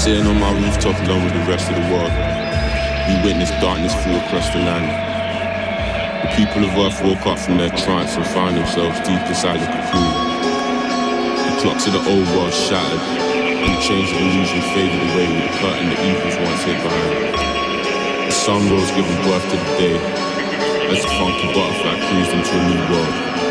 Sitting on my rooftop alone with the rest of the world, we witnessed darkness fall across the land. The people of Earth woke up from their trance and found themselves deep inside the cocoon. The clocks of the old world shattered, and the chains of illusion faded away with the curtain the evils once hid behind. The sun rose, giving birth to the day, as the funky butterfly cruised into a new world.